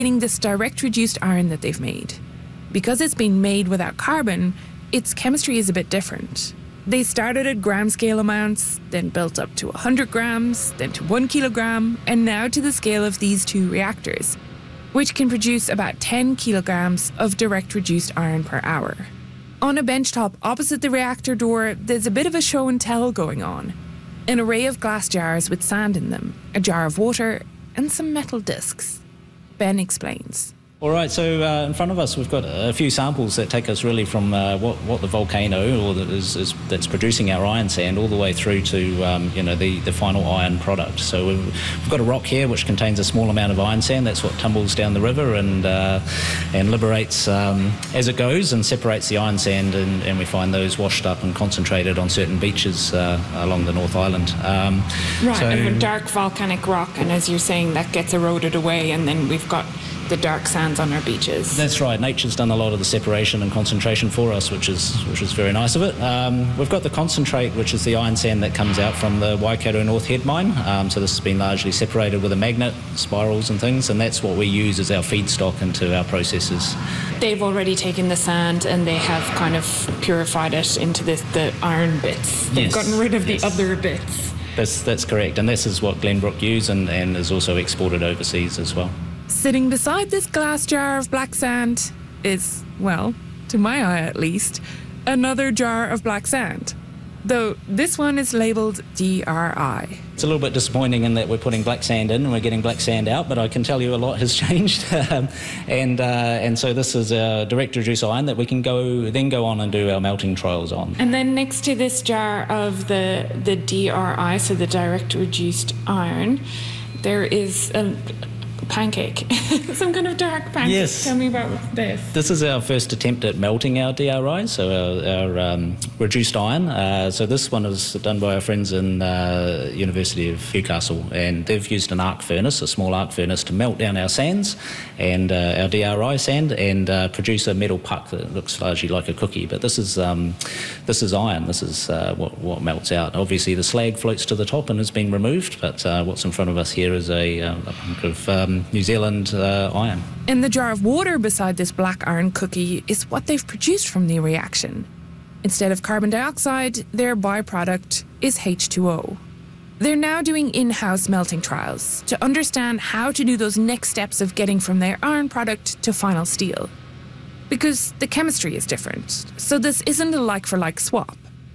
this direct reduced iron that they've made. Because it's been made without carbon, its chemistry is a bit different. They started at gram scale amounts, then built up to 100 grams, then to 1 kilogram, and now to the scale of these two reactors, which can produce about 10 kilograms of direct reduced iron per hour. On a benchtop opposite the reactor door, there's a bit of a show and tell going on. An array of glass jars with sand in them, a jar of water, and some metal discs. Ben explains. All right, so in front of us we've got a few samples that take us really from what the volcano that's producing our iron sand all the way through to the final iron product. So we've got a rock here which contains a small amount of iron sand. That's what tumbles down the river and liberates as it goes and separates the iron sand, and we find those washed up and concentrated on certain beaches along the North Island. And dark volcanic rock, and as you're saying, that gets eroded away, and then we've got the dark sands on our beaches. That's right. Nature's done a lot of the separation and concentration for us, which is very nice of it. We've got the concentrate, which is the iron sand that comes out from the Waikato North Head mine. So this has been largely separated with a magnet, spirals and things, and that's what we use as our feedstock into our processes. They've already taken the sand and they have kind of purified it into the iron bits. They've gotten rid of the other bits. That's correct, and this is what Glenbrook use and is also exported overseas as well. Sitting beside this glass jar of black sand is, well, to my eye at least, another jar of black sand. Though this one is labelled DRI. It's a little bit disappointing in that we're putting black sand in and we're getting black sand out, but I can tell you a lot has changed. And so this is a direct reduced iron that we can go on and do our melting trials on. And then next to this jar of the DRI, so the direct reduced iron, there is a pancake, some kind of dark pancake. Yes. Tell me about this. This is our first attempt at melting our DRI, so our reduced iron. So this one is done by our friends in University of Newcastle, and they've used an arc furnace, a small arc furnace, to melt down our sands and our DRI sand and produce a metal puck that looks largely like a cookie. But this is iron. This is what melts out. Obviously, the slag floats to the top and has been removed, but what's in front of us here is a hunk of New Zealand iron. In the jar of water beside this black iron cookie is what they've produced from the reaction. Instead of carbon dioxide, their byproduct is H2O. They're now doing in-house melting trials to understand how to do those next steps of getting from their iron product to final steel. Because the chemistry is different, so this isn't a like-for-like swap.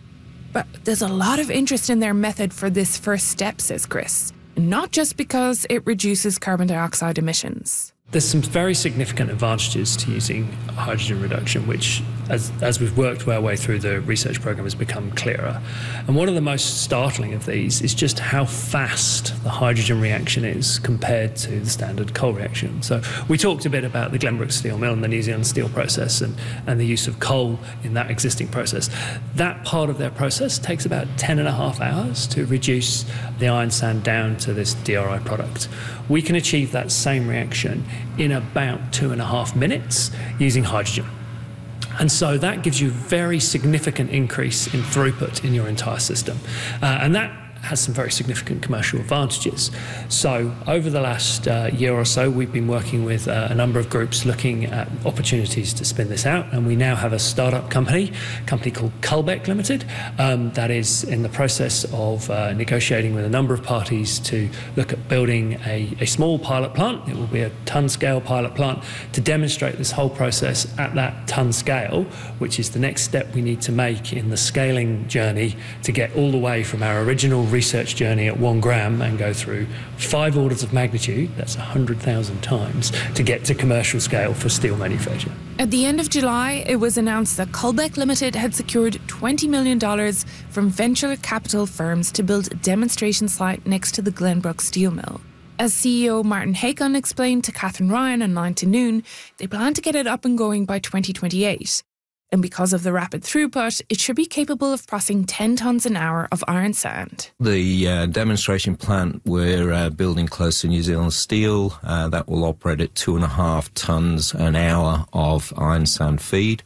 But there's a lot of interest in their method for this first step, says Chris. Not just because it reduces carbon dioxide emissions. There's some very significant advantages to using hydrogen reduction, which, as we've worked our way through the research program, has become clearer. And one of the most startling of these is just how fast the hydrogen reaction is compared to the standard coal reaction. So we talked a bit about the Glenbrook steel mill and the New Zealand steel process and the use of coal in that existing process. That part of their process takes about 10.5 hours to reduce the iron sand down to this DRI product. We can achieve that same reaction in about 2.5 minutes using hydrogen. And so that gives you a very significant increase in throughput in your entire system. And that has some very significant commercial advantages. So over the last year or so, we've been working with a number of groups looking at opportunities to spin this out, and we now have a startup company called Cullbeck Limited, that is in the process of negotiating with a number of parties to look at building a small pilot plant. It will be a ton-scale pilot plant to demonstrate this whole process at that ton scale, which is the next step we need to make in the scaling journey to get all the way from our original research journey at 1 gram and go through 5 orders of magnitude, that's 100,000 times, to get to commercial scale for steel manufacture. At the end of July, it was announced that Cullbeck Limited had secured $20 million from venture capital firms to build a demonstration site next to the Glenbrook steel mill. As CEO Martin Hakon explained to Catherine Ryan on 9 to Noon, they plan to get it up and going by 2028. And because of the rapid throughput, it should be capable of processing 10 tonnes an hour of iron sand. The demonstration plant we're building close to New Zealand Steel, that will operate at 2.5 tonnes an hour of iron sand feed.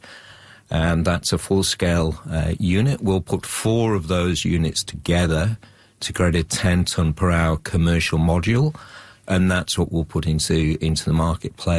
And that's a full-scale unit. We'll put 4 of those units together to create a 10 tonne per hour commercial module. And that's what we'll put into the marketplace.